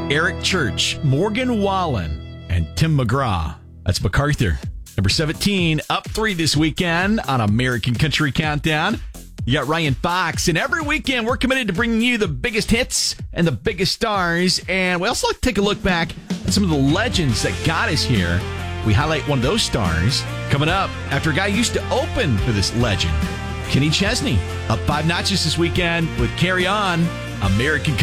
Eric Church, Morgan Wallen, and Tim McGraw. That's MacArthur. Number 17, up 3 this weekend on American Country Countdown. You got Ryan Fox, and every weekend we're committed to bringing you the biggest hits and the biggest stars, and we also like to take a look back at some of the legends that got us here. We highlight one of those stars coming up after a guy who used to open for this legend, Kenny Chesney. Up 5 notches this weekend with Carry On, American Country.